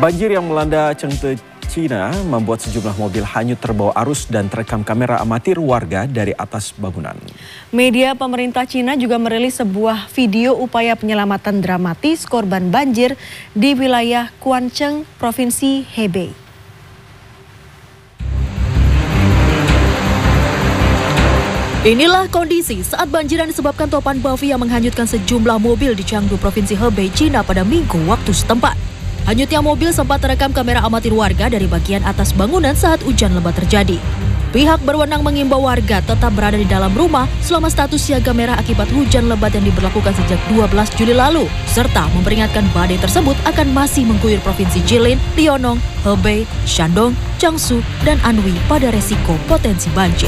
Banjir yang melanda Chengte, China membuat sejumlah mobil hanyut terbawa arus dan terekam kamera amatir warga dari atas bangunan. Media pemerintah China juga merilis sebuah video upaya penyelamatan dramatis korban banjir di wilayah Quancheng, Provinsi Hebei. Inilah kondisi saat banjir yang disebabkan topan Baofi yang menghanyutkan sejumlah mobil di Chengdu, Provinsi Hebei, China pada Minggu waktu setempat. Hanyutnya mobil sempat terekam kamera amatir warga dari bagian atas bangunan saat hujan lebat terjadi. Pihak berwenang mengimbau warga tetap berada di dalam rumah selama status siaga merah akibat hujan lebat yang diberlakukan sejak 12 Juli lalu, serta memperingatkan badai tersebut akan masih mengguyur Provinsi Jilin, Liaoning, Hebei, Shandong, Jiangsu, dan Anhui pada resiko potensi banjir.